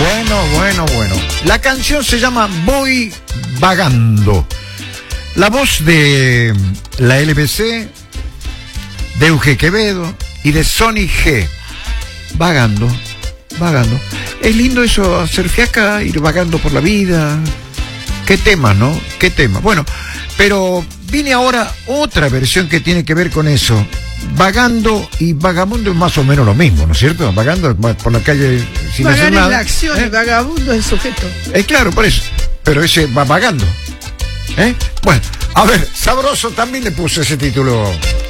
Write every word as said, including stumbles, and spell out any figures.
Bueno, bueno, bueno. La canción se llama Voy Vagando. La voz de la L B C, de Euge Quevedo y de Sonny G. Vagando, vagando. Es lindo eso, hacer fiaca, ir vagando por la vida. Qué tema, ¿no? Qué tema. Bueno, pero viene ahora otra versión que tiene que ver con eso. Vagando y vagabundo es más o menos lo mismo, ¿no es cierto? Vagando por la calle sin Vagar hacer nada. es la acción, ¿Eh? y vagabundo es el sujeto. Es claro, por eso. Pero ese va vagando. ¿Eh? Bueno, a ver, Sabroso también le puso ese título.